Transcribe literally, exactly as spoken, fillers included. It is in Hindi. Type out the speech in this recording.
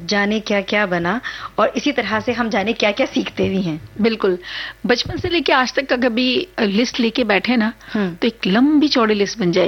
जाने क्या क्या बना और इसी तरह से हम जाने क्या क्या सीखते भी हैं। बिल्कुल, बचपन से लेके आज तक का कभी लिस्ट लेके बैठे ना हम्म। तो एक लंबी चौड़ी लिस्ट बन जाएगी